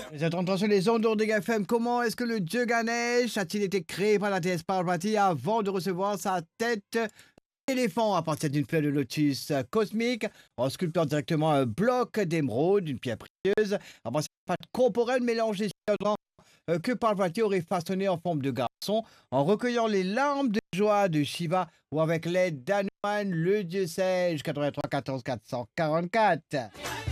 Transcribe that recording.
Vous êtes entrés sur les ondes d'Ordega FM. Comment est-ce que le dieu Ganesh a-t-il été créé par la déesse Parvati avant de recevoir sa tête d'éléphant à partir d'une fleur de lotus cosmique, en sculptant directement un bloc d'émeraude, une pierre précieuse, à partir de pâte corporelle mélangée que Parvati aurait façonné en forme de garçon, en recueillant les larmes de joie de Shiva ou avec l'aide d'Hanuman, le dieu sage 83 14 444.